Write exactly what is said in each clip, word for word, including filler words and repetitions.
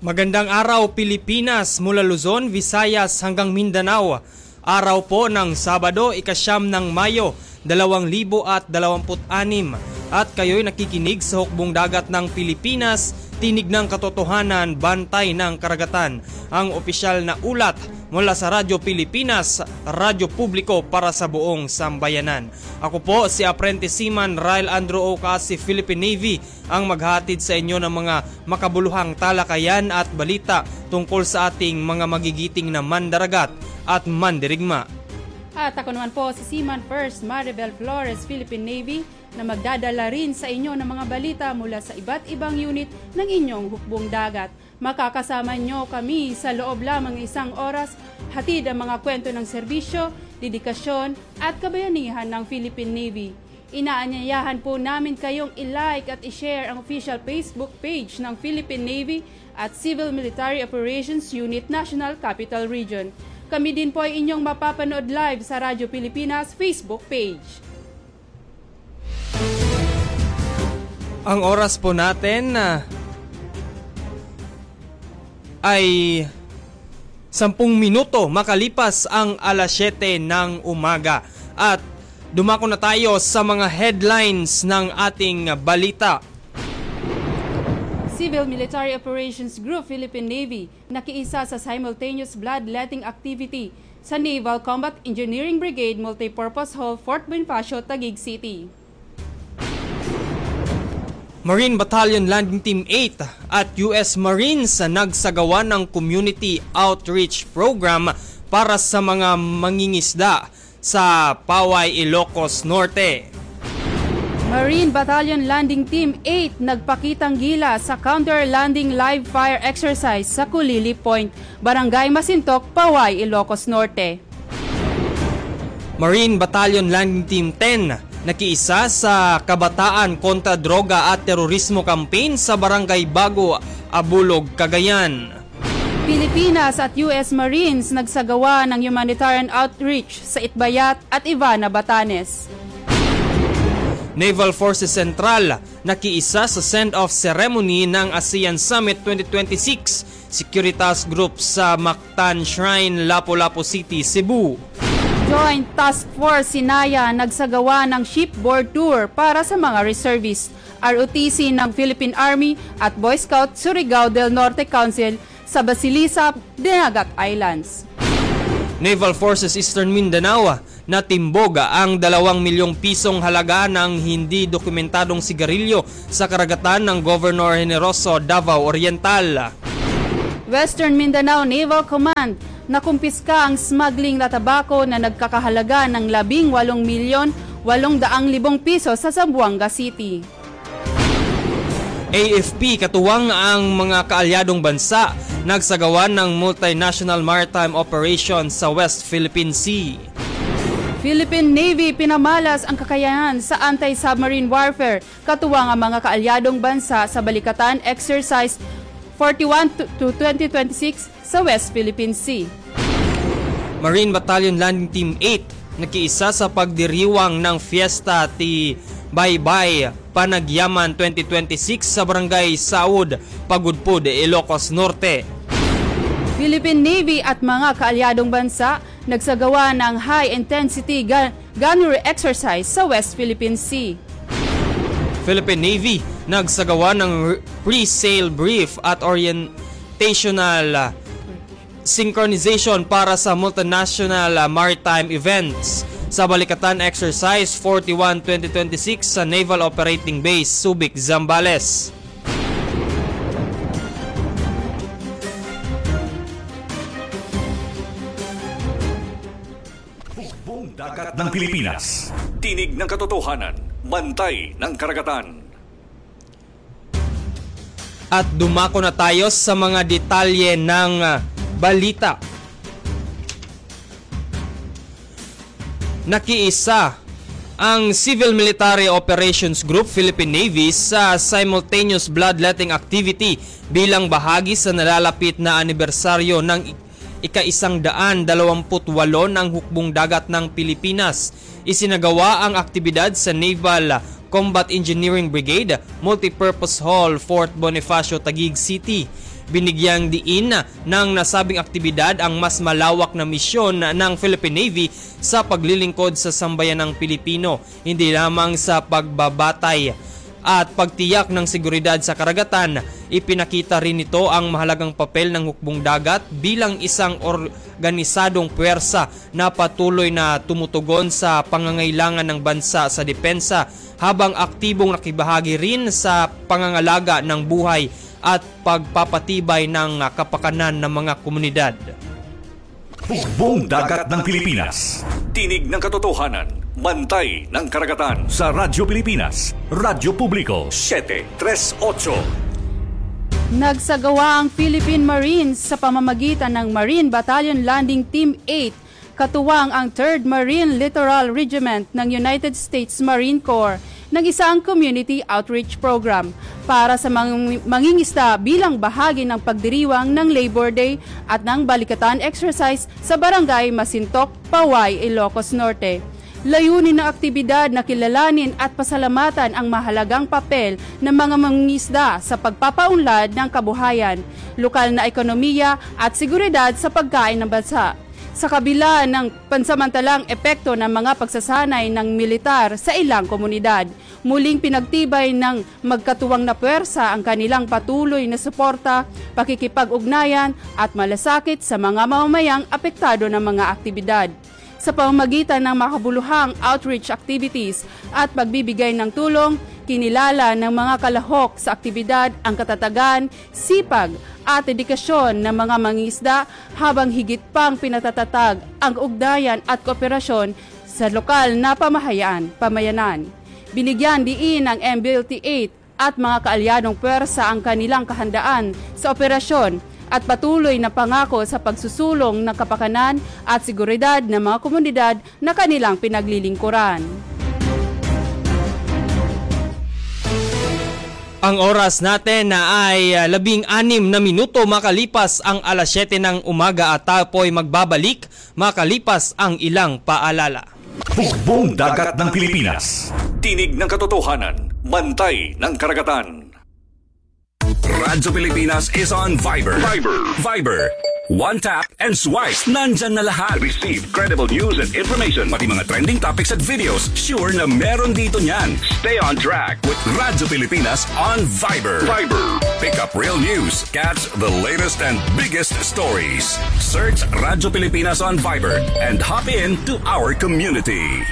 Magandang araw Pilipinas mula Luzon, Visayas hanggang Mindanao. Araw po ng Sabado, ikasyam ng Mayo, dalawang libo at dalawamput anim. At kayo'y nakikinig sa hukbong dagat ng Pilipinas, tinig ng katotohanan, bantay ng karagatan. Ang opisyal na ulat mula sa Radyo Pilipinas, radyo publiko para sa buong sambayanan. Ako po si Apprentice Seaman Ryle Andrew Ocasi, Philippine Navy, ang maghatid sa inyo ng mga makabuluhang talakayan at balita tungkol sa ating mga magigiting na mandaragat at mandirigma. At ako naman po si Seaman First Maribel Flores, Philippine Navy, na magdadala rin sa inyo ng mga balita mula sa iba't ibang unit ng inyong hukbong dagat. Makakasama nyo kami sa loob lamang isang oras, hatid ang mga kwento ng serbisyo, dedikasyon at kabayanihan ng Philippine Navy. Inaanyayahan po namin kayong i-like at i-share ang official Facebook page ng Philippine Navy at Civil Military Operations Unit National Capital Region. Kami din po ay inyong mapapanood live sa Radyo Pilipinas Facebook page. Ang oras po natin uh, ay sampung minuto makalipas ang alas siyete ng umaga. At dumako na tayo sa mga headlines ng ating balita. Civil Military Operations Group Philippine Navy nakiisa sa simultaneous bloodletting activity sa Naval Combat Engineering Brigade Multipurpose Hall, Fort Bonifacio, Taguig City. Marine Battalion Landing Team eight at U S Marines nagsagawa ng Community Outreach Program para sa mga mangingisda sa Paway, Ilocos Norte. Marine Battalion Landing Team eight nagpakitang gila sa Counter Landing Live Fire Exercise sa Kulili Point, Barangay Masintok, Paway, Ilocos Norte. Marine Battalion Landing Team ten nakiisa sa Kabataan kontra Droga at Terorismo Campaign sa Barangay Bago, Abulog, Cagayan. Pilipinas at U S Marines nagsagawa ng humanitarian outreach sa Itbayat at Ivana, Batanes. Naval Forces Central nakiisa sa send-off ceremony ng ASEAN Summit twenty twenty-six Securitas Group sa Mactan Shrine, Lapu-Lapu City, Cebu. Joint Task Force Sinaya nagsagawa ng shipboard tour para sa mga reservists, R O T C ng Philippine Army at Boy Scout Surigao del Norte Council sa Basilisa, Dinagat Islands. Naval Forces Eastern Mindanao natimbog ang dalawang milyong pisong halaga ng hindi dokumentadong sigarilyo sa karagatan ng Governor Generoso, Davao Oriental. Western Mindanao Naval Command nakumpiska ang smuggling na tabako na nagkakahalaga ng labing walong milyon walong daang libong piso sa Zamboanga City. A F P katuwang ang mga kaalyadong bansa nagsagawa ng multinational maritime operation sa West Philippine Sea. Philippine Navy pinamalas ang kakayahan sa anti-submarine warfare katuwang ang mga kaalyadong bansa sa Balikatan Exercise forty-one to twenty twenty-six sa West Philippine Sea. Marine Battalion Landing Team eight nakiisa sa pagdiriwang ng Fiesta ti Baybay Panagyaman twenty twenty-six sa Barangay Saud, Pagudpud, Ilocos Norte. Philippine Navy at mga kaalyadong bansa nagsagawa ng high-intensity gun- gunnery exercise sa West Philippine Sea. Philippine Navy nagsagawa ng pre-sale brief at orientational synchronization para sa multinational maritime events sa Balikatan Exercise forty-one twenty twenty-six sa Naval Operating Base Subic, Zambales. Hukbong dagat ng Pilipinas. Tinig ng katotohanan, bantay ng karagatan. At dumako na tayo sa mga detalye ng balita. Nakiisa ang Civil Military Operations Group Philippine Navy sa simultaneous bloodletting activity bilang bahagi sa nalalapit na anibersaryo ng ika-isang daan dalawamput walo ng hukbong dagat ng Pilipinas. Isinagawa ang aktibidad sa Naval Combat Engineering Brigade, Multipurpose Hall, Fort Bonifacio, Taguig City. Binigyang diin ng nasabing aktibidad ang mas malawak na misyon ng Philippine Navy sa paglilingkod sa sambayanang Pilipino, hindi lamang sa pagbabatay at pagtiyak ng seguridad sa karagatan. Ipinakita rin nito ang mahalagang papel ng hukbong dagat bilang isang organisadong puwersa na patuloy na tumutugon sa pangangailangan ng bansa sa depensa habang aktibong nakibahagi rin sa pangangalaga ng buhay at pagpapatibay ng kapakanan ng mga komunidad. Hukbong dagat ng Pilipinas. Tinig ng katotohanan. Bantay ng karagatan. Sa Radyo Pilipinas, Radyo Publiko, siyete tres otso. Nagsagawa ang Philippine Marines sa pamamagitan ng Marine Battalion Landing Team eight, katuwang ang third Marine Littoral Regiment ng United States Marine Corps, ng isang community outreach program para sa mang- mangingisda bilang bahagi ng pagdiriwang ng Labor Day at ng balikatan exercise sa Barangay Masintok, Paway, Ilocos Norte. Layunin ng aktibidad na kilalanin at pasalamatan ang mahalagang papel ng mga mangingisda sa pagpapaunlad ng kabuhayan, lokal na ekonomiya at seguridad sa pagkain ng bansa. Sa kabila ng pansamantalang epekto ng mga pagsasanay ng militar sa ilang komunidad, muling pinagtibay ng magkatuwang na puwersa ang kanilang patuloy na suporta, pakikipag-ugnayan at malasakit sa mga mamamayang apektado ng mga aktibidad. Sa pamamagitan ng makabuluhang outreach activities at pagbibigay ng tulong, kinilala ng mga kalahok sa aktibidad ang katatagan, sipag at dedikasyon ng mga mangingisda habang higit pang pinatatatag ang ugnayan at kooperasyon sa lokal na pamahayaan, pamayanan. Binigyan diin ng M B L T eight at mga kaalyadong puwersa ang kanilang kahandaan sa operasyon at patuloy na pangako sa pagsusulong ng kapakanan at seguridad ng mga komunidad na kanilang pinaglilingkuran. Ang oras natin na ay labing anim na minuto makalipas ang alas siyete ng umaga at tayo po'y magbabalik makalipas ang ilang paalala. Hukbong dagat ng Pilipinas. Tinig ng katotohanan. Bantay ng karagatan. Radyo Pilipinas is on Viber. Viber. Viber. One tap and swipe. Nandyan na lahat. Receive credible news and information. Pati mga trending topics at videos. Sure na meron dito niyan. Stay on track with Radyo Pilipinas on Viber. Viber. Pick up real news. Catch the latest and biggest stories. Search Radyo Pilipinas on Viber and hop in to our community.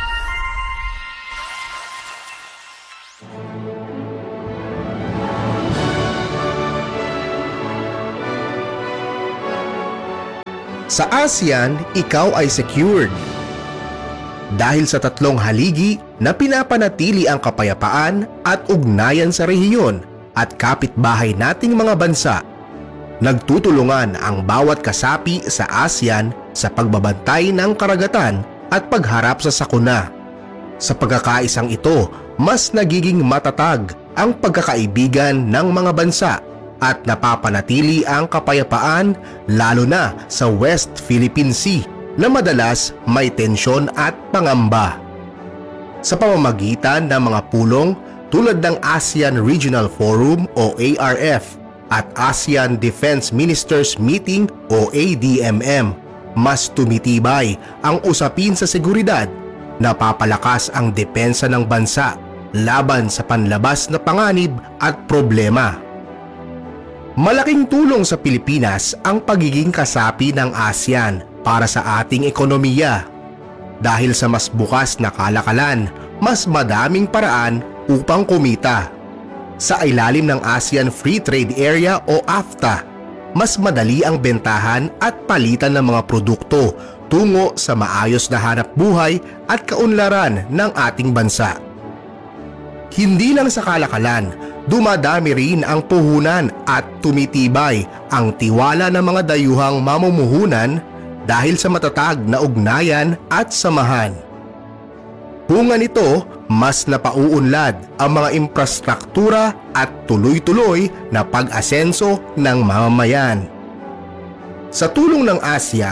Sa ASEAN, ikaw ay secured. Dahil sa tatlong haligi na pinapanatili ang kapayapaan at ugnayan sa rehiyon at kapitbahay nating mga bansa, nagtutulungan ang bawat kasapi sa ASEAN sa pagbabantay ng karagatan at pagharap sa sakuna. Sa pagkakaisang ito, mas nagiging matatag ang pagkakaibigan ng mga bansa at napapanatili ang kapayapaan lalo na sa West Philippine Sea na madalas may tensyon at pangamba. Sa pamamagitan ng mga pulong tulad ng ASEAN Regional Forum o A R F at ASEAN Defense Ministers Meeting o A D M M, mas tumitibay ang usapin sa seguridad, napapalakas ang depensa ng bansa laban sa panlabas na panganib at problema. Malaking tulong sa Pilipinas ang pagiging kasapi ng ASEAN para sa ating ekonomiya. Dahil sa mas bukas na kalakalan, mas madaming paraan upang kumita. Sa ilalim ng ASEAN Free Trade Area o AFTA, mas madali ang bentahan at palitan ng mga produkto tungo sa maayos na hanap buhay at kaunlaran ng ating bansa. Hindi lang sa kalakalan, dumadami rin ang puhunan at tumitibay ang tiwala ng mga dayuhang mamumuhunan dahil sa matatag na ugnayan at samahan. Bunga nito, mas napauunlad ang mga infrastruktura at tuloy-tuloy na pag-asenso ng mamamayan. Sa tulong ng ASEAN,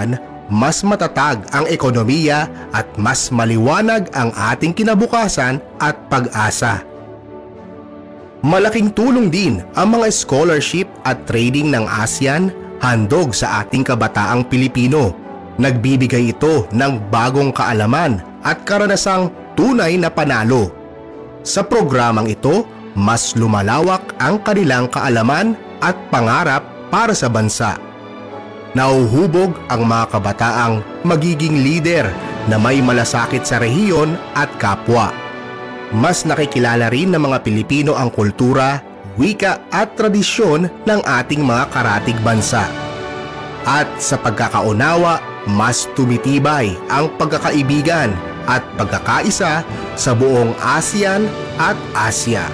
mas matatag ang ekonomiya at mas maliwanag ang ating kinabukasan at pag-asa. Malaking tulong din ang mga scholarship at training ng ASEAN handog sa ating kabataang Pilipino. Nagbibigay ito ng bagong kaalaman at karanasang tunay na panalo. Sa programang ito, mas lumalawak ang kanilang kaalaman at pangarap para sa bansa. Nauhubog ang mga kabataang magiging leader na may malasakit sa rehiyon at kapwa. Mas nakikilala rin ng mga Pilipino ang kultura, wika at tradisyon ng ating mga karatig bansa. At sa pagkakaunawa, mas tumitibay ang pagkakaibigan at pagkakaisa sa buong ASEAN at Asya.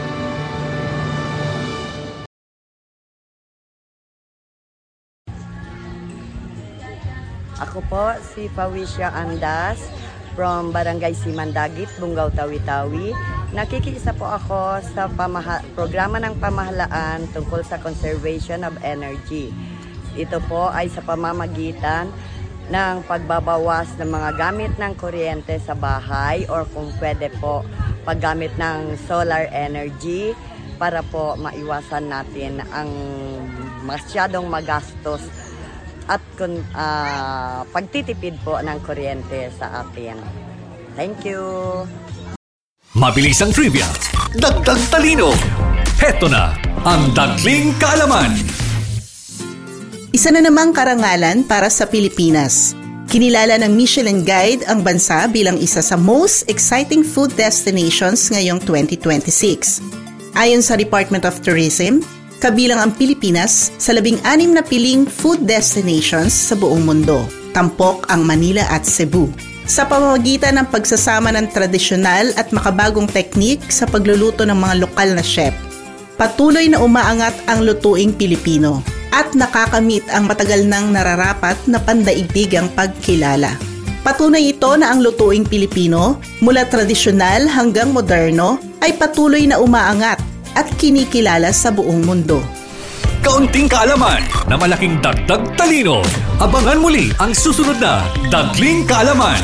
Ako po si Fawisya Andas from Barangay Simandagit, Bungaw, Tawi-Tawi. Nakikisa po ako sa pamaha- programa ng pamahalaan tungkol sa conservation of energy. Ito po ay sa pamamagitan ng pagbabawas ng mga gamit ng kuryente sa bahay or kung pwede po paggamit ng solar energy para po maiwasan natin ang masyadong magastos at kun, uh, pagtitipid po ng kuryente sa atin. Thank you! Mabilis ang trivia, dagdag talino. Heto na ang Dagling Kaalaman. Isa na namang karangalan para sa Pilipinas. Kinilala ng Michelin Guide ang bansa bilang isa sa most exciting food destinations ngayong twenty twenty-six. Ayon sa Department of Tourism, kabilang ang Pilipinas sa labing-anim na piling food destinations sa buong mundo. Tampok ang Manila at Cebu. Sa pamamagitan ng pagsasama ng tradisyonal at makabagong teknik sa pagluluto ng mga lokal na chef, patuloy na umaangat ang lutuing Pilipino at nakakamit ang matagal nang nararapat na pandaigdigang pagkilala. Patunay ito na ang lutuing Pilipino, mula tradisyonal hanggang moderno, ay patuloy na umaangat at kinikilala sa buong mundo. Kaunting kaalaman na malaking dagdag talino. Abangan muli ang susunod na Dagling Kaalaman.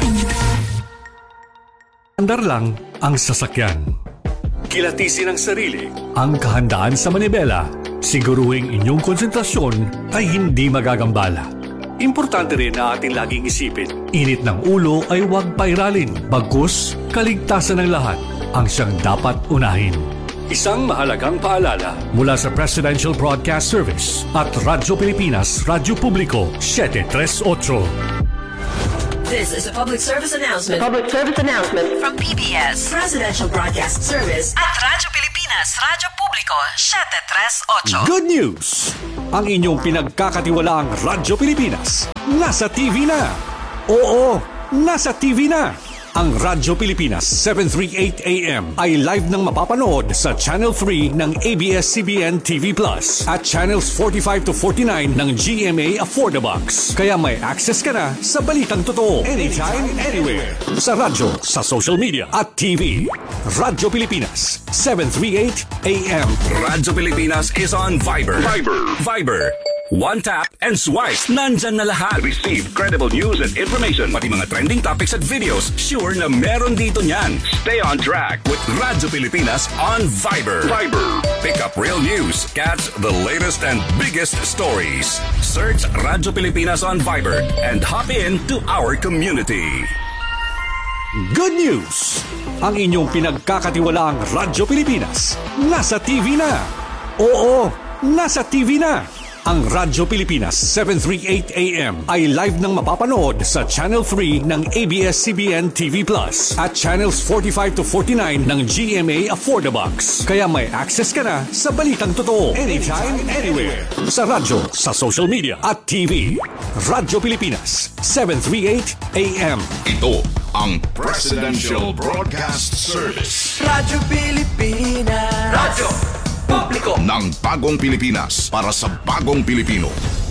Andar lang ang sasakyan. Kilatisin ang sarili. Ang kahandaan sa manibela. Siguruhing inyong konsentrasyon ay hindi magagambala. Importante rin na ating laging isipin, init ng ulo ay huwag pairalin. Bagkus, kaligtasan ng lahat ang siyang dapat unahin. Isang mahalagang paalala mula sa Presidential Broadcast Service at Radyo Pilipinas, Radyo Publiko, seven three eight. This is a public service announcement. A public service announcement From P B S, Presidential Broadcast Service at Radyo Pilipinas, Radyo Publiko, seven three eight. Good news! Ang inyong pinagkakatiwalaang Radyo Pilipinas nasa T V na. Oo, nasa T V na. Ang Radyo Pilipinas seven thirty-eight A M ay live nang mapapanood sa Channel three ng A B S C B N T V Plus at Channels forty-five to forty-nine ng G M A Affordabox. Kaya may access ka na sa balitang totoo anytime, anywhere. Sa radyo, sa social media at T V. Radyo Pilipinas seven thirty-eight A M. Radyo Pilipinas is on Viber. Viber. Viber. One tap and swipe. Nandyan na lahat. Receive credible news and information. Pati mga trending topics at videos. Sure na meron dito niyan. Stay on track with Radyo Pilipinas on Viber. Viber. Pick up real news. Catch the latest and biggest stories. Search Radyo Pilipinas on Viber and hop in to our community. Good news! Ang inyong pinagkakatiwalaang Radyo Pilipinas nasa T V na. Oo, nasa T V na. Ang Radyo Pilipinas seven thirty-eight A M ay live nang mapapanood sa Channel three ng A B S C B N T V Plus at Channels forty-five to forty-nine ng G M A Affordabox. Kaya may access ka na sa balitang totoo anytime, anywhere. Sa radyo, sa social media at T V. Radyo Pilipinas seven thirty-eight A M. Ito ang Presidential Broadcast Service. Radyo Pilipinas. Radyo Publiko ng bagong Pilipinas para sa bagong Pilipino.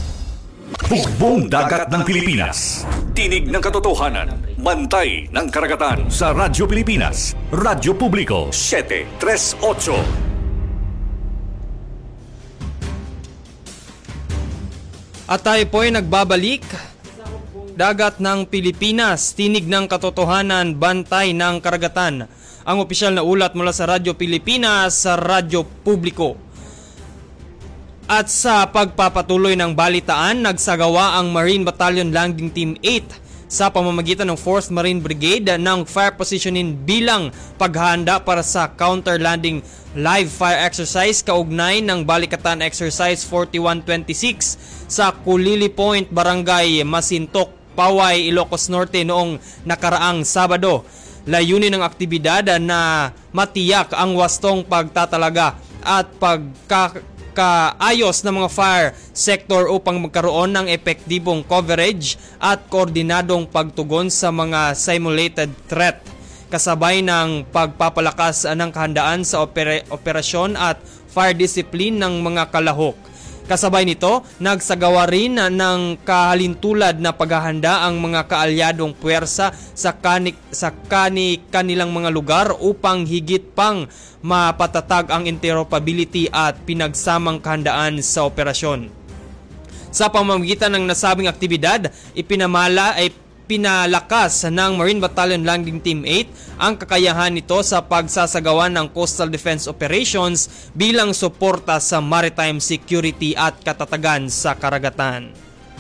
Hukbong dagat ng Pilipinas. Tinig ng katotohanan. Bantay ng karagatan. Sa Radyo Pilipinas, Radyo Publiko, seven three eight. At tayo po ay nagbabalik dagat ng Pilipinas, tinig ng katotohanan, bantay ng karagatan. Ang opisyal na ulat mula sa Radyo Pilipinas sa Radyo Publiko. At sa pagpapatuloy ng balitaan, nagsagawa ang Marine Battalion Landing Team eight sa pamamagitan ng fourth Marine Brigade ng fire positioning bilang paghahanda para sa counter-landing live fire exercise kaugnay ng Balikatan Exercise forty-one twenty-six sa Kulili Point, Barangay Masintok, Paway, Ilocos Norte noong nakaraang Sabado. Layunin ng aktibidad na matiyak ang wastong pagtatalaga at pagkakaayos ng mga fire sector upang magkaroon ng epektibong coverage at koordinadong pagtugon sa mga simulated threat, kasabay ng pagpapalakas ng kahandaan sa opera- operasyon at fire discipline ng mga kalahok. Kasabay nito, nagsagawa rin ng kahalintulad na paghahanda ang mga kaalyadong puwersa sa, kanik- sa kani- kanilang mga lugar upang higit pang mapatatag ang interoperability at pinagsamang kahandaan sa operasyon. Sa pamamagitan ng nasabing aktibidad, ipinamala ay pinalakas ng Marine Battalion Landing Team eight ang kakayahan nito sa pagsasagawa ng coastal defense operations bilang suporta sa maritime security at katatagan sa karagatan.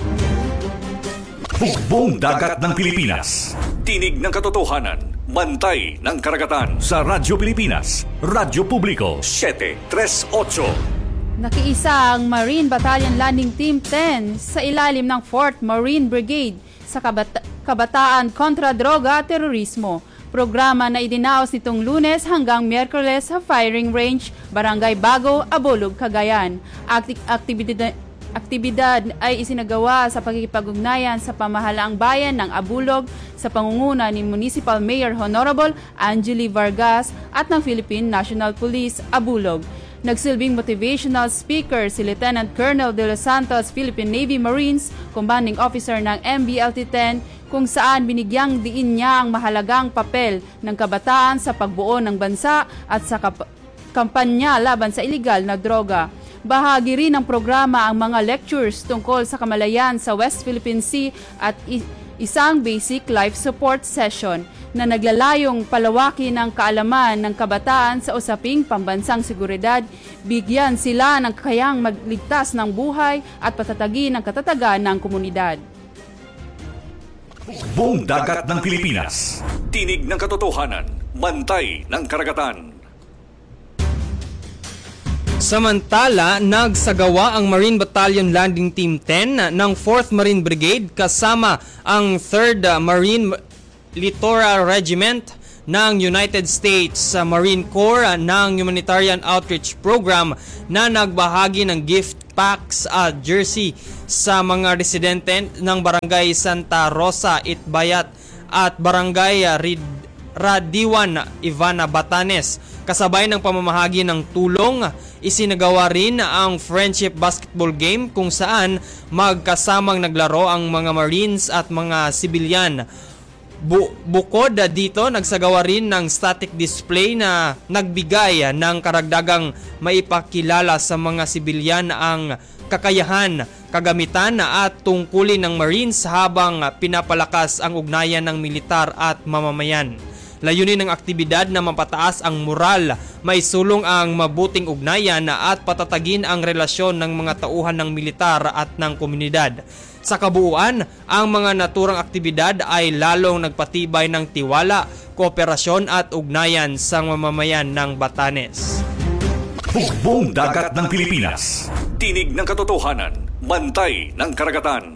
Hukbong dagat ng Pilipinas. Tinig ng katotohanan, bantay ng karagatan sa Radyo Pilipinas, Radyo Publiko, seven three eight. Nakiisa ang Marine Battalion Landing Team ten sa ilalim ng fourth Marine Brigade sa Kabata- Kabataan kontra Droga at Terorismo. Programa na idinaos nitong Lunes hanggang Miyerkules sa firing range, Barangay Bago, Abulog, Cagayan. Akti- aktibidad, aktibidad ay isinagawa sa pagkikipag-ugnayan sa pamahalaang bayan ng Abulog sa pangunguna ni Municipal Mayor Honorable Angeli Vargas at ng Philippine National Police, Abulog. Nagsilbing motivational speaker si Lieutenant Colonel De Los Santos, Philippine Navy Marines, Commanding Officer ng M B L T ten, kung saan binigyang diin niya ang mahalagang papel ng kabataan sa pagbuo ng bansa at sa kap- kampanya laban sa iligal na droga. Bahagi rin ng programa ang mga lectures tungkol sa kamalayan sa West Philippine Sea at i- isang basic life support session na naglalayong palawakin ang kaalaman ng kabataan sa usaping pambansang seguridad, bigyan sila ng kakayang magligtas ng buhay at patatagin ang katatagan ng komunidad. Buong dagat ng Pilipinas. Tinig ng katotohanan, bantay ng karagatan. Samantala, nagsagawa ang Marine Battalion Landing Team ten ng fourth Marine Brigade kasama ang third Marine Littoral Regiment ng United States Marine Corps ng Humanitarian Outreach Program na nagbahagi ng gift packs at jersey sa mga residente ng Barangay Santa Rosa, Itbayat at Barangay Rid- Radiwan, Ivana, Batanes. Kasabay ng pamamahagi ng tulong, isinagawa rin ang friendship basketball game kung saan magkasamang naglaro ang mga Marines at mga sibilyan. Bu- bukod dito, nagsagawa rin ng static display na nagbigay ng karagdagang maipakilala sa mga sibilyan ang kakayahan, kagamitan at tungkulin ng Marines habang pinapalakas ang ugnayan ng militar at mamamayan. Layunin ng aktibidad na mapataas ang moral, maisulong ang mabuting ugnayan at patatagin ang relasyon ng mga tauhan ng militar at ng komunidad. Sa kabuuan, ang mga naturang aktibidad ay lalong nagpatibay ng tiwala, kooperasyon at ugnayan sa mamamayan ng Batanes. Hukbong dagat ng Pilipinas. Tinig ng katotohanan, bantay ng karagatan.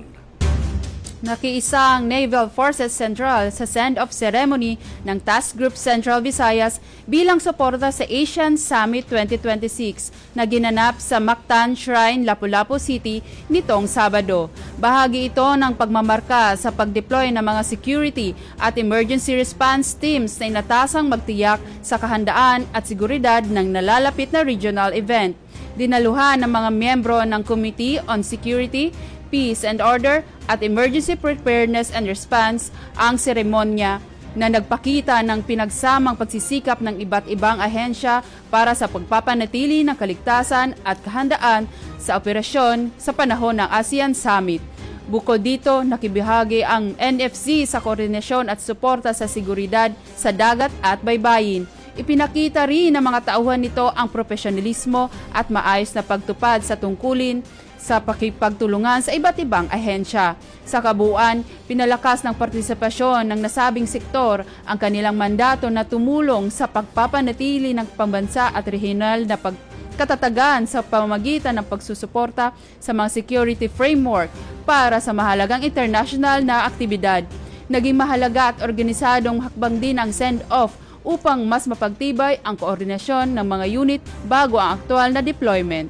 Nakiisa ang Naval Forces Central sa send-off ceremony ng Task Group Central Visayas bilang suporta sa Asian Summit twenty twenty-six na ginanap sa Mactan Shrine, Lapu-Lapu City nitong Sabado. Bahagi ito ng pagmamarka sa pag-deploy ng mga security at emergency response teams na inatasang magtiyak sa kahandaan at seguridad ng nalalapit na regional event. Dinaluhan ng mga miyembro ng Committee on Security, Peace and Order at Emergency Preparedness and Response ang seremonya na nagpakita ng pinagsamang pagsisikap ng iba't ibang ahensya para sa pagpapanatili ng kaligtasan at kahandaan sa operasyon sa panahon ng ASEAN Summit. Bukod dito, nakibahagi ang N F C sa koordinasyon at suporta sa seguridad sa dagat at baybayin. Ipinakita rin ng mga tauhan nito ang profesionalismo at maayos na pagtupad sa tungkulin sa pakipagtulungan sa iba't ibang ahensya. Sa kabuuan, pinalakas ng partisipasyon ng nasabing sektor ang kanilang mandato na tumulong sa pagpapanatili ng pambansa at regional na pagkatatagan sa pamamagitan ng pagsusuporta sa mga security framework para sa mahalagang international na aktibidad. Naging mahalaga at organisadong hakbang din ang send-off upang mas mapagtibay ang koordinasyon ng mga unit bago ang aktual na deployment.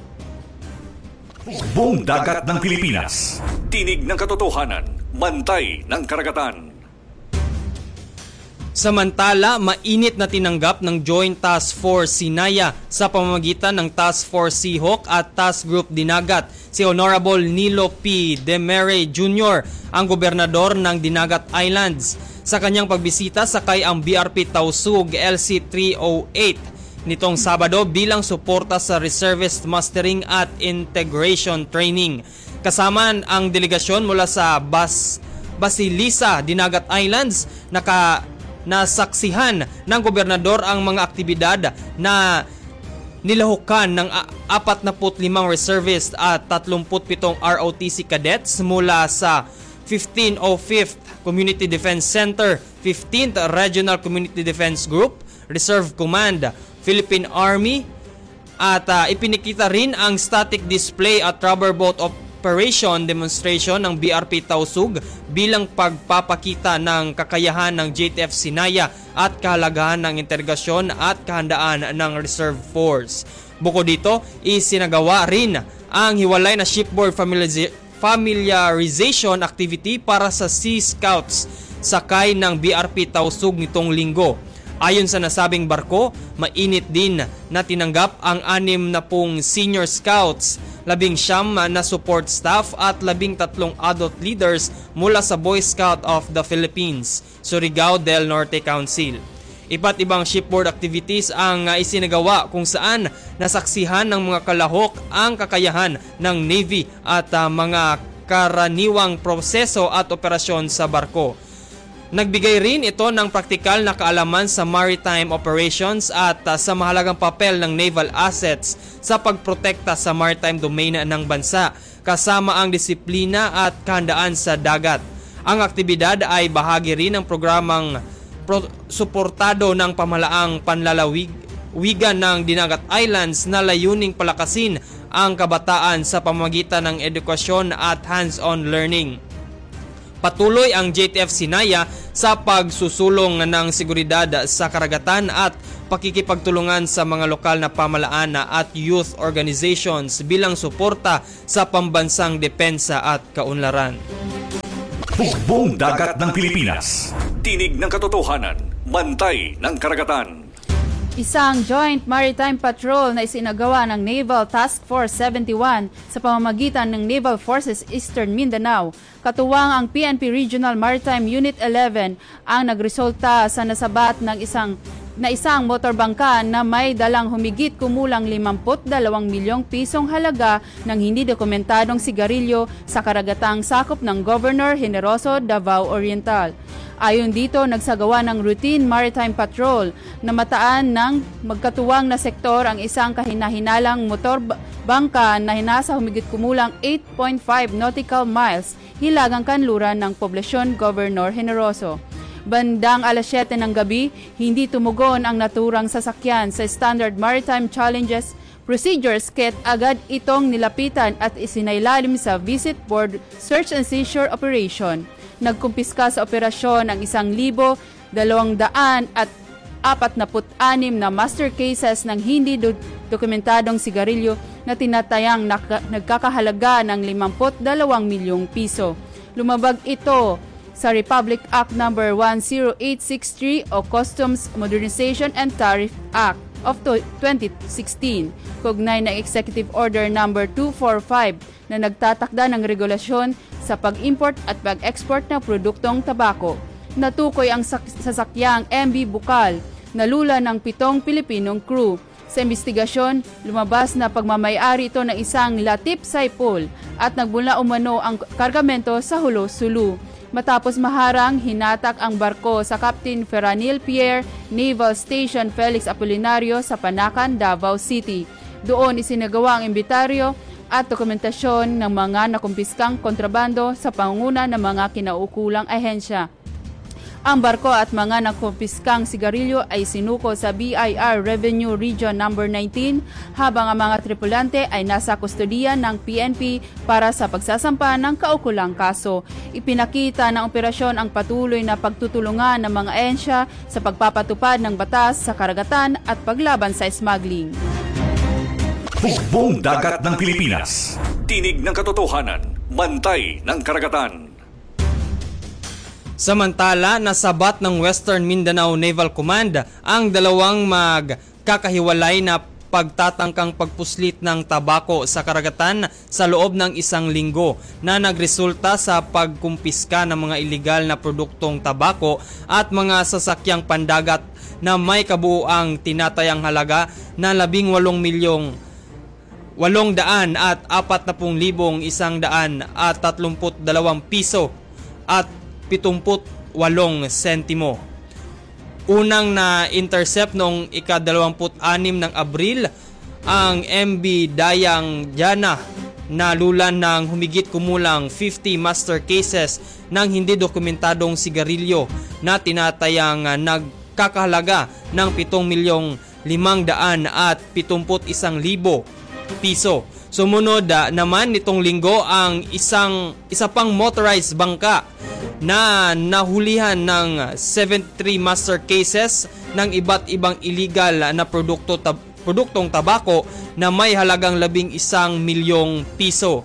Buong dagat ng Pilipinas. Tinig ng katotohanan. Bantay ng karagatan. Samantala, mainit na tinanggap ng Joint Task Force Sinaya sa pamamagitan ng Task Force Seahawk at Task Group Dinagat si Honorable Nilo P. Demere Junior, ang gobernador ng Dinagat Islands. Sa kanyang pagbisita, sakay ang B R P Tausug L C three oh eight nitong Sabado bilang suporta sa Reservist Mastering at Integration Training. Kasama ang delegasyon mula sa Bas Basilisa, Dinagat Islands, naka nasaksihan ng gobernador ang mga aktibidad na nilahukan ng apat na limang reservist at tatlumpu't pitong R O T C cadets mula sa fifteen oh fifth Community Defense Center, fifteenth Regional Community Defense Group, Reserve Command, Philippine Army, at uh, ipinikita rin ang static display at rubber boat operation demonstration ng B R P Tausug bilang pagpapakita ng kakayahan ng J T F Sinaya at kahalagahan ng integrasyon at kahandaan ng Reserve Force. Bukod dito, isinagawa rin ang hiwalay na shipboard familiariz- familiarization activity para sa Sea Scouts sakay ng B R P Tausug nitong linggo. Ayon sa nasabing barko, mainit din na tinanggap ang anim na pong senior scouts, labing siyam na support staff at labing tatlong adult leaders mula sa Boy Scout of the Philippines, Surigao del Norte Council. Iba't ibang shipboard activities ang isinagawa kung saan nasaksihan ng mga kalahok ang kakayahan ng Navy at uh, mga karaniwang proseso at operasyon sa barko. Nagbigay rin ito ng praktikal na kaalaman sa maritime operations at uh, sa mahalagang papel ng naval assets sa pagprotekta sa maritime domain ng bansa, kasama ang disiplina at kahandaan sa dagat. Ang aktibidad ay bahagi rin ng programang pro- suportado ng pamahalaang panlalawigan ng Dinagat Islands na layuning palakasin ang kabataan sa pamamagitan ng edukasyon at hands-on learning. Patuloy ang J T F Sinaya sa pagsusulong ng seguridad sa karagatan at pakikipagtulungan sa mga lokal na pamahalaan at youth organizations bilang suporta sa pambansang depensa at kaunlaran. Buong dagat ng Pilipinas. Tinig ng katotohanan. Bantay ng karagatan. Isang Joint Maritime Patrol na isinagawa ng Naval Task Force seventy-one sa pamamagitan ng Naval Forces Eastern Mindanao. Katuwang ang P N P Regional Maritime Unit eleven ang nagresulta sa nasabat ng isang na isang motorbangka na may dalang humigit kumulang limampu't dalawang milyong pisong halaga ng hindi dokumentadong sigarilyo sa karagatang sakop ng Governor Generoso, Davao Oriental. Ayon dito, nagsagawa ng routine maritime patrol na mataan ng magkatuwang na sektor ang isang kahinahinalang motor bangka na hinasa humigit kumulang eight point five nautical miles hilagang kanluran ng poblasyon Governor Generoso. Bandang alas siyete ng gabi, hindi tumugon ang naturang sasakyan sa Standard Maritime Challenges Procedures kaya agad itong nilapitan at isinailalim sa Visit Board Search and Seizure Operation. Nagkumpiska sa operasyon ang isang libo, dalawang daan at apat na put-anim na master cases ng hindi do- dokumentadong sigarilyo na tinatayang naka- nagkakahalaga ng limampu't dalawang milyong piso. Lumabag ito sa Republic Act number one oh eight six three o Customs Modernization and Tariff Act of twenty sixteen, kaugnay ng Executive Order number two forty-five na nagtatakda ng regulasyon sa pag-import at pag-export ng produktong tabako. Natukoy ang sak- sasakyang M V Bukal na lula ng pitong Pilipinong crew. Sa investigasyon, lumabas na pagmamayari ito ng isang Latif Saipul at nagbula umano ang kargamento sa Hulo, Sulu. Matapos maharang, hinatak ang barko sa Captain Ferranil Pierre Naval Station Felix Apolinario sa Panacan, Davao City. Doon isinagawa ang imbitaryo at dokumentasyon ng mga nakumpiskang kontrabando sa pangunguna ng mga kinaukulang ahensya. Ang barko at mga nakumpiskang sigarilyo ay sinuko sa B I R Revenue Region number nineteen habang ang mga tripulante ay nasa kustodiya ng P N P para sa pagsasampa ng kaukulang kaso. Ipinakita ng operasyon ang patuloy na pagtutulungan ng mga ahensya sa pagpapatupad ng batas sa karagatan at paglaban sa smuggling. Hukbong dagat ng Pilipinas. Tinig ng katotohanan. Bantay ng karagatan. Samantala, nasabat ng Western Mindanao Naval Command ang dalawang magkakahiwalay na pagtatangkang pagpuslit ng tabako sa karagatan sa loob ng isang linggo na nagresulta sa pagkumpiska ng mga ilegal na produktong tabako at mga sasakyang pandagat na may kabuuang tinatayang halaga na labing walong milyong walong daan at apat na pung libong isang daan at tatlumput dalawang piso at pitumput walong sentimo. Unang na-intercept noong ika-dalawamput anim ng Abril ang M V Dayang Diana na lulan ng humigit kumulang fifty master cases ng hindi dokumentadong sigarilyo na tinatayang nagkakahalaga ng pitong milyong limang daan at pitumput isang libo piso. Sumunod uh, naman nitong linggo ang isang isa pang motorized bangka na nahulihan ng seventy-three master cases ng iba't ibang illegal na produkto tab- produktong tabako na may halagang labing isang milyong piso.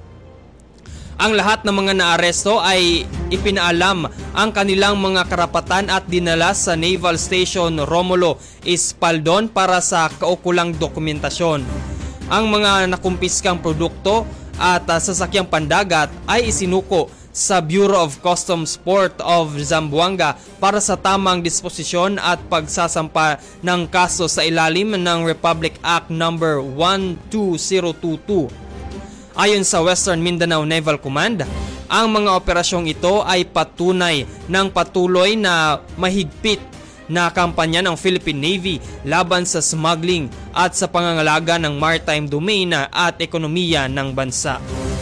Ang lahat ng mga naaresto ay ipinaalam ang kanilang mga karapatan at dinala sa Naval Station Romulo Espaldon para sa kaukulang dokumentasyon. Ang mga nakumpiskang produkto at uh, sasakyang pandagat ay isinuko sa Bureau of Customs Port of Zamboanga para sa tamang disposisyon at pagsasampa ng kaso sa ilalim ng Republic Act number one two zero two two. Ayon sa Western Mindanao Naval Command, ang mga operasyong ito ay patunay ng patuloy na mahigpit na kampanya ng Philippine Navy laban sa smuggling at sa pangangalaga ng maritime domain at ekonomiya ng bansa.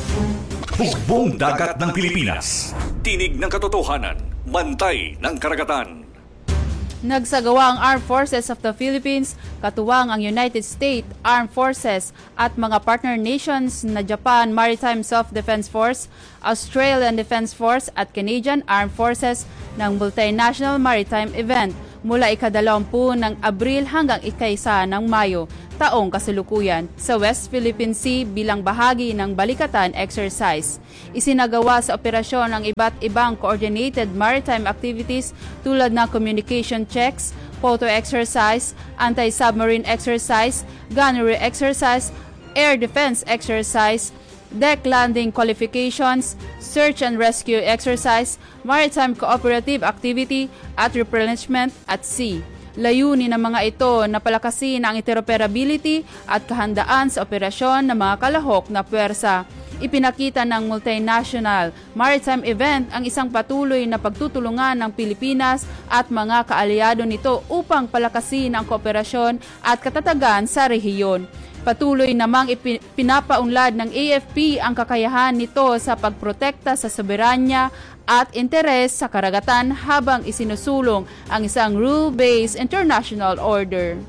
Hukbong dagat ng Pilipinas. Tinig ng katotohanan. Bantay ng karagatan. Nagsagawa ang Armed Forces of the Philippines, katuwang ang United States Armed Forces at mga partner nations na Japan Maritime Self-Defense Force, Australian Defense Force at Canadian Armed Forces ng Multinational Maritime Event mula ikadalawampu ng Abril hanggang ikaisa ng Mayo, taong kasalukuyan, sa West Philippine Sea bilang bahagi ng Balikatan Exercise. Isinagawa sa operasyon ang iba't ibang coordinated maritime activities tulad ng communication checks, photo exercise, anti-submarine exercise, gunnery exercise, air defense exercise, deck landing qualifications, search and rescue exercise, maritime cooperative activity at replenishment at sea. Layunin ng mga ito na palakasin ang interoperability at kahandaan sa operasyon ng mga kalahok na puwersa. Ipinakita ng Multinational Maritime Event ang isang patuloy na pagtutulungan ng Pilipinas at mga kaalyado nito upang palakasin ang kooperasyon at katatagan sa rehiyon. Patuloy namang ipinapaunlad ng A F P ang kakayahan nito sa pagprotekta sa soberanya at interes sa karagatan habang isinusulong ang isang rule-based international order.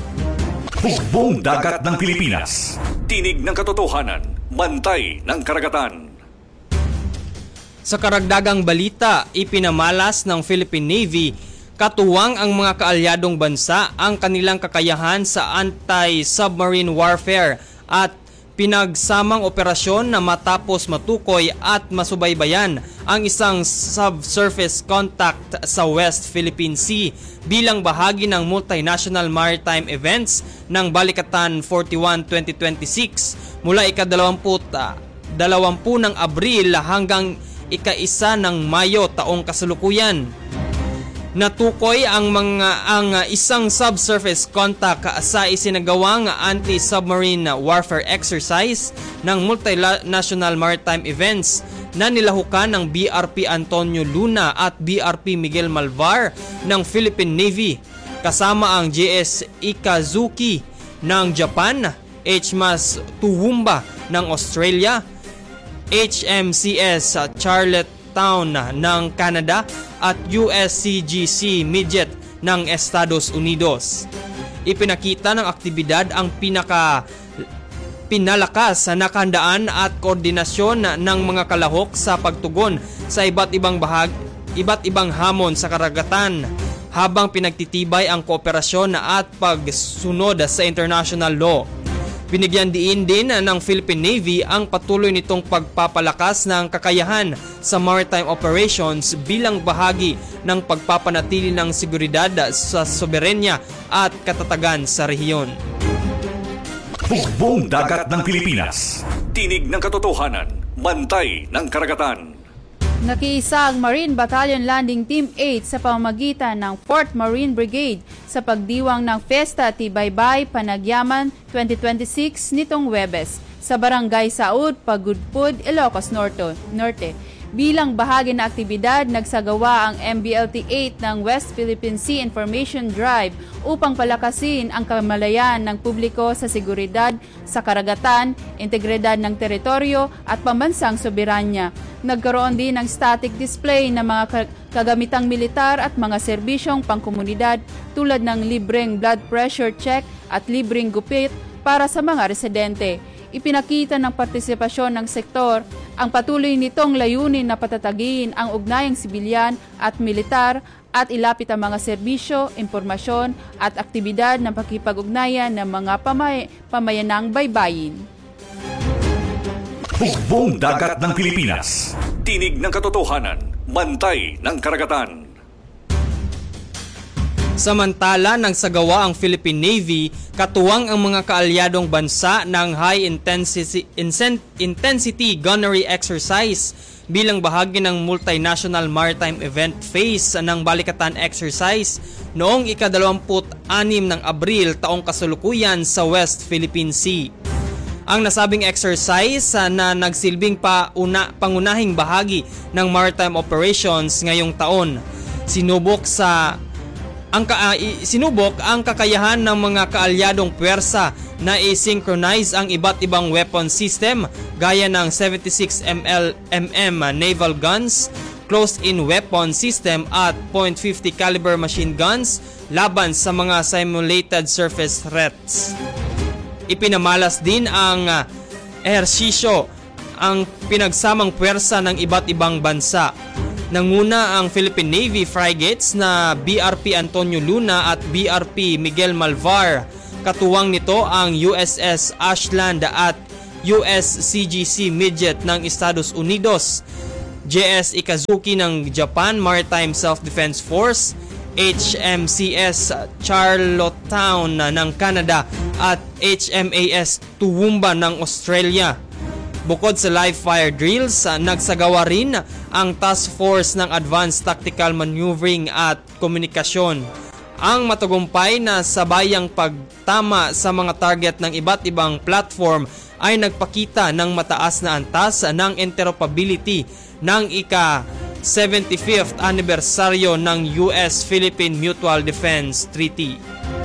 Hukbong dagat ng Pilipinas. Tinig ng katotohanan. Bantay ng karagatan. Sa karagdagang balita, ipinamalas ng Philippine Navy katuwang ang mga kaalyadong bansa ang kanilang kakayahan sa anti-submarine warfare at pinagsamang operasyon na matapos matukoy at masubaybayan ang isang subsurface contact sa West Philippine Sea bilang bahagi ng multinational maritime events ng Balikatan forty-one twenty twenty-six mula ikadalawampu dalawampu ng Abril hanggang ika-isa ng Mayo taong kasalukuyan. Natukoy ang mga ang isang subsurface contact sa isinagawang anti-submarine warfare exercise ng multinational maritime events na nilahukan ng B R P Antonio Luna at B R P Miguel Malvar ng Philippine Navy kasama ang J S Ikazuki ng Japan, H M A S Toowoomba ng Australia, H M C S Charlottetown ng Canada at U S C G C Midget ng Estados Unidos. Ipinakita ng aktibidad ang pinaka pinalakas na nakahandaan at koordinasyon ng mga kalahok sa pagtugon sa iba't ibang bahag, iba't ibang hamon sa karagatan habang pinagtitibay ang kooperasyon at pagsunod sa international law. Binigyan diin din ng Philippine Navy ang patuloy nitong pagpapalakas ng kakayahan sa maritime operations bilang bahagi ng pagpapanatili ng seguridad sa soberenya at katatagan sa rehiyon. Hukbong dagat ng Pilipinas. Tinig ng katotohanan. Bantay ng karagatan. Nakiisa ang Marine Battalion Landing Team eight sa pamamagitan ng fourth Marine Brigade sa pagdiwang ng Fiesta Tibaybay Panagyaman twenty twenty-six nitong Huwebes sa Barangay Saud, Pagudpud, Ilocos Norte. Norte. Bilang bahagi na aktibidad, nagsagawa ang M B L T eight ng West Philippine Sea Information Drive upang palakasin ang kamalayan ng publiko sa seguridad sa karagatan, integridad ng teritoryo at pambansang soberanya. Nagkaroon din ng static display ng mga kagamitang militar at mga serbisyong pangkomunidad tulad ng libreng blood pressure check at libreng gupit para sa mga residente. Ipinakita ng partisipasyon ng sektor ang patuloy nitong layunin na patatagin ang ugnayang sibilyan at militar at ilapit ang mga serbisyo, impormasyon at aktibidad ng pakipag-ugnayan ng mga pamay- pamayanang baybayin. Hukbong dagat ng Pilipinas. Tinig ng katotohanan. Bantay ng karagatan. Samantala, nang sagawa ang Philippine Navy, katuwang ang mga kaalyadong bansa ng high intensity, intensity gunnery exercise bilang bahagi ng multinational maritime event phase ng Balikatan exercise noong ikadalawamput-anim ng Abril taong kasalukuyan sa West Philippine Sea. Ang nasabing exercise na nagsilbing pa una, pangunahing bahagi ng maritime operations ngayong taon. Sinubok sa Ang ka, uh, sinubok ang kakayahan ng mga kaalyadong puwersa na i-synchronize ang iba't ibang weapon system gaya ng seventy-six millimeter naval guns, close-in weapon system at point fifty caliber machine guns laban sa mga simulated surface threats. Ipinamalas din ang uh, ehersisyo ang pinagsamang puwersa ng iba't ibang bansa. Nanguna ang Philippine Navy frigates na B R P Antonio Luna at B R P Miguel Malvar. Katuwang nito ang U S S Ashland at U S C G C Midget ng Estados Unidos, J S Ikazuki ng Japan Maritime Self-Defense Force, H M C S Charlottetown ng Canada at H M A S Toowoomba ng Australia. Bukod sa live fire drills, nagsagawa rin ang Task Force ng Advanced Tactical Maneuvering at Komunikasyon. Ang matagumpay na sabayang pagtama sa mga target ng iba't ibang platform ay nagpakita ng mataas na antas ng interoperability ng ika seventy-fifth anibersaryo ng U S-Philippine Mutual Defense Treaty.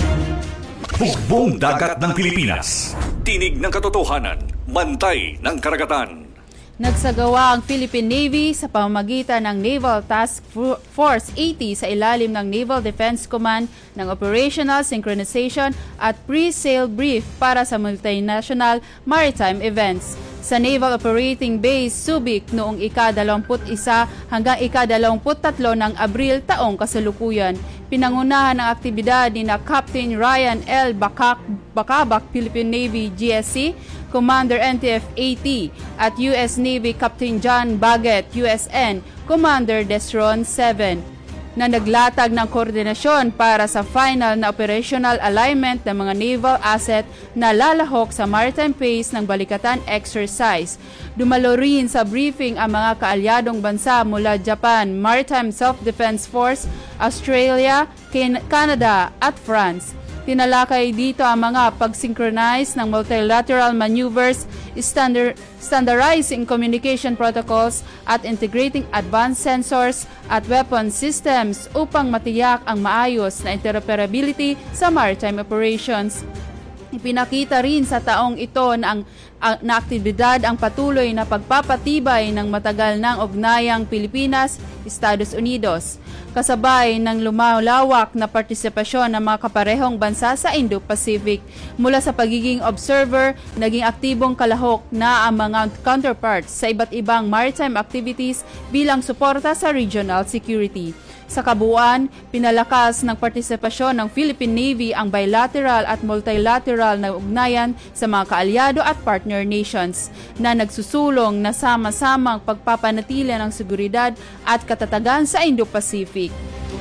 Hukbong dagat ng Pilipinas. Tinig ng katotohanan. Bantay ng karagatan. Nagsagawa ang Philippine Navy sa pamamagitan ng Naval Task Force eighty sa ilalim ng Naval Defense Command ng Operational Synchronization at Pre-Sale Brief para sa multinational maritime events. Sa Naval Operating Base Subic noong ika-dalawamput-isa hanggang ika-dalawamput-tatlo ng Abril taong kasalukuyan. Pinangunahan ng aktibidad ni na Captain Ryan L. Bakak, Bakabak, Philippine Navy G S C, Commander N T F eighty at U S Navy Captain John Baggett, U S N, Commander Desron seven. na naglatag ng koordinasyon para sa final na operational alignment ng mga naval asset na lalahok sa maritime phase ng Balikatan exercise. Dumalo rin sa briefing ang mga kaalyadong bansa mula Japan, Maritime Self-Defense Force, Australia, Canada at France. Tinalakay dito ang mga pag-synchronize ng multilateral maneuvers, standard, standardizing communication protocols at integrating advanced sensors at weapon systems upang matiyak ang maayos na interoperability sa maritime operations. Ipinakita rin sa taong ito na ang ang, na aktibidad ang patuloy na pagpapatibay ng matagal ng ugnayang Pilipinas-Estados Unidos, kasabay ng lumalawak na partisipasyon ng mga kaparehong bansa sa Indo-Pacific. Mula sa pagiging observer, naging aktibong kalahok na ang mga counterparts sa iba't ibang maritime activities bilang suporta sa regional security. Sa kabuuan, pinalakas ng partisipasyon ng Philippine Navy ang bilateral at multilateral na ugnayan sa mga kaalyado at partner nations na nagsusulong na sama-samang pagpapanatili ng seguridad at katatagan sa Indo-Pacific.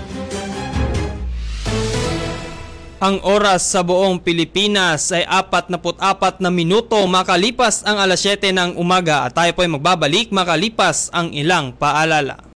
Ang oras sa buong Pilipinas ay apat na apat na minuto makalipas ang alas siyete ng umaga at tayo po ay magbabalik makalipas ang ilang paalala.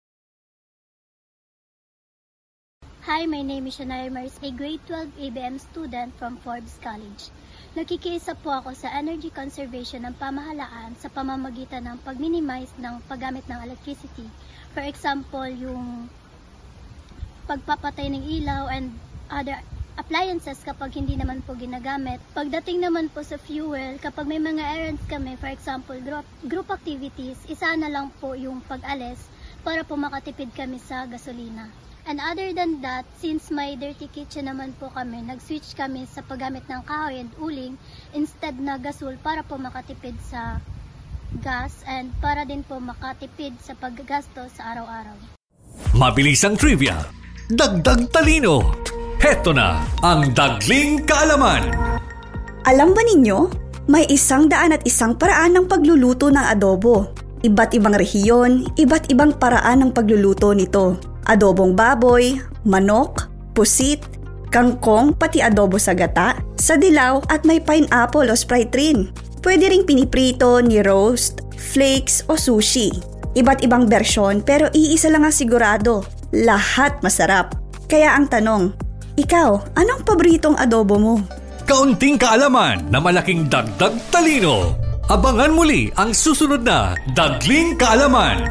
Hi, my name is Shania Mars, a grade twelve A B M student from Forbes College. Nakikiisa po ako sa energy conservation ng pamahalaan sa pamamagitan ng pag-minimize ng paggamit ng electricity. For example, yung pagpapatay ng ilaw and other appliances kapag hindi naman po ginagamit. Pagdating naman po sa fuel, kapag may mga errands kami, for example, group, group activities, isa na lang po yung pag-alis para po makatipid kami sa gasolina. And other than that, since may dirty kitchen naman po kami, nag-switch kami sa paggamit ng kahoy and uling instead na gasol para po makatipid sa gas and para din po makatipid sa paggasto sa araw-araw. Mabilis ang trivia, dagdag talino. Heto na ang Dagling Kaalaman. Alam ba ninyo, may isang daan at isang paraan ng pagluluto ng adobo. Iba't ibang rehiyon, iba't ibang paraan ng pagluluto nito. Adobong baboy, manok, pusit, kangkong, pati adobo sa gata, sa dilaw at may pineapple o Sprite rin. Pwede ring piniprito, ni-roast, flakes o sushi. Iba't ibang bersyon pero iisa lang ang sigurado, lahat masarap. Kaya ang tanong, ikaw, anong paboritong adobo mo? Kaunting kaalaman na malaking dagdag talino. Abangan muli ang susunod na Dagling Kaalaman.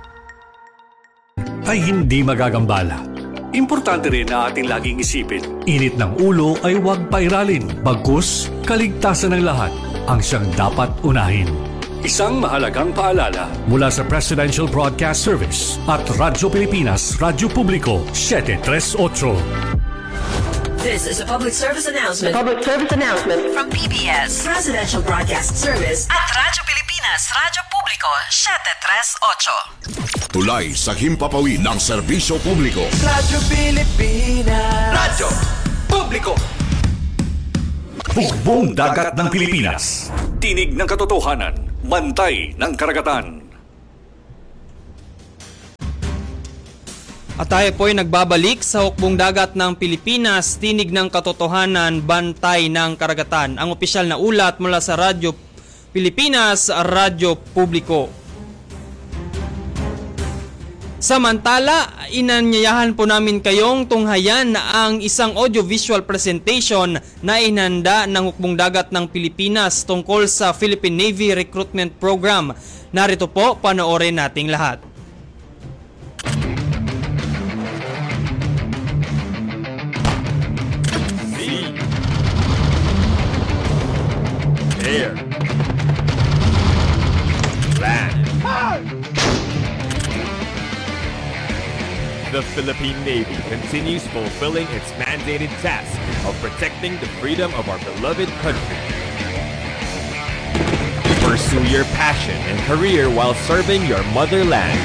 Ay hindi magagambala. Importante rin na ating laging isipin. Init ng ulo ay huwag pairalin. Bagkus, kaligtasan ng lahat ang siyang dapat unahin. Isang mahalagang paalala mula sa Presidential Broadcast Service at Radyo Pilipinas, Radyo Publiko, seven three eight. This is a public service announcement. Public service announcement From P B S, Presidential Broadcast Service at Radyo Pilipinas, Radyo Publiko, seven three eight. Tulay sa himpapawid ng serbisyo publiko. Radyo Pilipinas. Radyo Publiko. Bugbong dagat ng Pilipinas. Tinig ng katotohanan. Bantay ng karagatan. At tayo po ay nagbabalik sa hukbong dagat ng Pilipinas, tinig ng katotohanan, bantay ng karagatan. Ang opisyal na ulat mula sa Radyo Pilipinas, Radyo Publiko. Samantala, inanyayahan po namin kayong tunghayan na ang isang audiovisual presentation na inanda ng hukbong dagat ng Pilipinas tungkol sa Philippine Navy Recruitment Program. Narito po, panoorin nating lahat. Air. Land. The Philippine Navy continues fulfilling its mandated task of protecting the freedom of our beloved country. Pursue your passion and career while serving your motherland.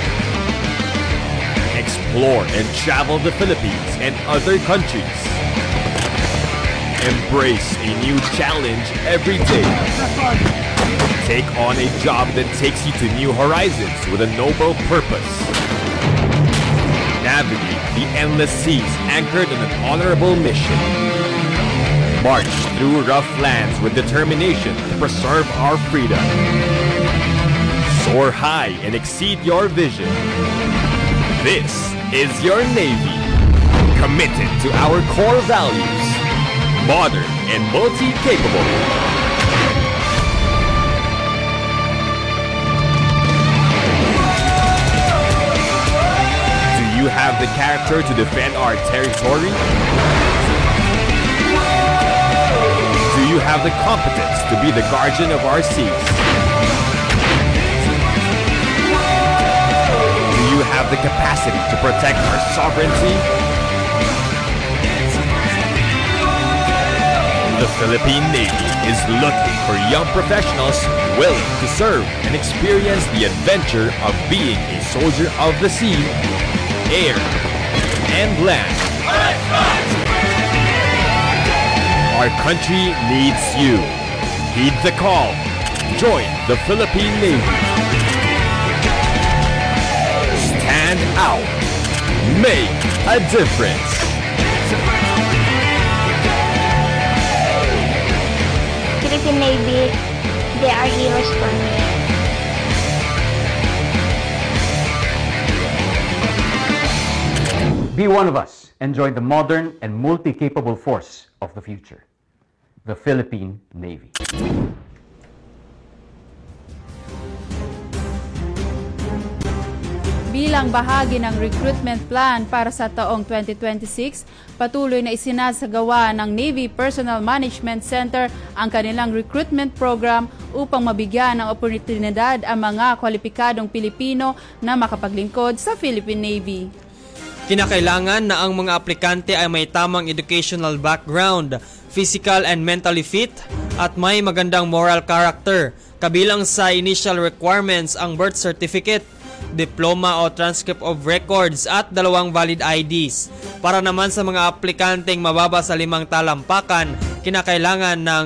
Explore and travel the Philippines and other countries. Embrace a new challenge every day. Take on a job that takes you to new horizons with a noble purpose. Navigate the endless seas anchored on an honorable mission. March through rough lands with determination to preserve our freedom. Soar high and exceed your vision. This is your Navy, committed to our core values, modern and multi-capable. Do you have the character to defend our territory? Do you have the competence to be the guardian of our seas? Do you have the capacity to protect our sovereignty? The Philippine Navy is looking for young professionals willing to serve and experience the adventure of being a soldier of the sea, air, and land. Our country needs you. Heed the call. Join the Philippine Navy. Stand out. Make a difference. Philippine Navy, they are heroes for me. Be one of us and join the modern and multi-capable force of the future, the Philippine Navy. Bilang bahagi ng recruitment plan para sa taong twenty twenty-six, patuloy na isinasagawa ng Navy Personnel Management Center ang kanilang recruitment program upang mabigyan ng oportunidad ang mga kwalipikadong Pilipino na makapaglingkod sa Philippine Navy. Kinakailangan na ang mga aplikante ay may tamang educational background, physical and mentally fit, at may magandang moral character. Kabilang sa initial requirements ang birth certificate, diploma o transcript of records at dalawang valid I Ds. Para naman sa mga aplikanteng mababa sa limang talampakan, kinakailangan ng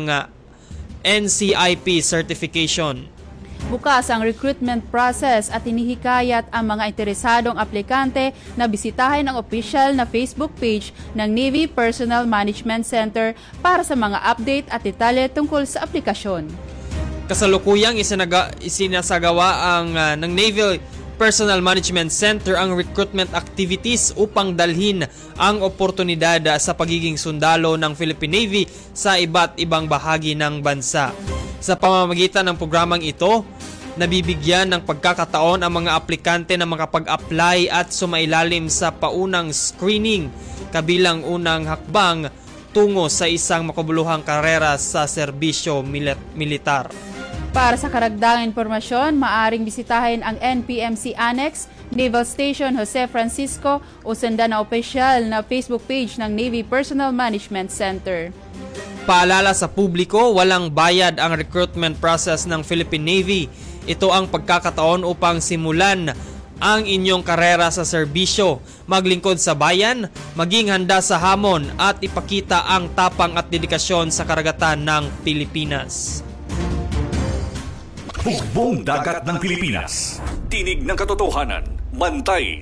N C I P certification. Bukas ang recruitment process at hinihikayat ang mga interesadong aplikante na bisitahin ang official na Facebook page ng Navy Personnel Management Center para sa mga update at detalye tungkol sa aplikasyon. Kasalukuyang isinaga, isinasagawa ang uh, ng Navy Personnel Management Center ang recruitment activities upang dalhin ang oportunidad sa pagiging sundalo ng Philippine Navy sa iba't ibang bahagi ng bansa. Sa pamamagitan ng programang ito, nabibigyan ng pagkakataon ang mga aplikante na makapag-apply at sumailalim sa paunang screening, kabilang unang hakbang tungo sa isang makabuluhang karera sa serbisyo mili- militar. Para sa karagdagang impormasyon, maaring bisitahin ang N P M C Annex, Naval Station Jose Francisco o sundan na opisyal na Facebook page ng Navy Personnel Management Center. Paalala sa publiko, walang bayad ang recruitment process ng Philippine Navy. Ito ang pagkakataon upang simulan ang inyong karera sa serbisyo, maglingkod sa bayan, maging handa sa hamon at ipakita ang tapang at dedikasyon sa karagatan ng Pilipinas. Hukbong Dagat ng Pilipinas. Tinig ng katotohanan, bantay